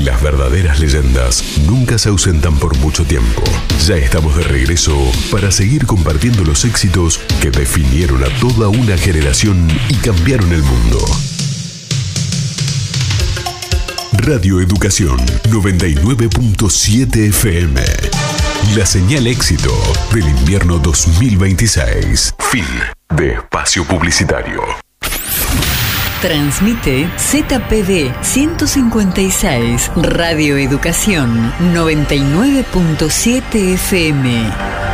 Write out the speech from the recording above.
Las verdaderas leyendas nunca se ausentan por mucho tiempo. Ya estamos de regreso para seguir compartiendo los éxitos que definieron a toda una generación y cambiaron el mundo. Radio Educación 99.7 FM. La señal éxito del invierno 2026. Fin de espacio publicitario. Transmite ZPD 156, Radio Educación 99.7 FM.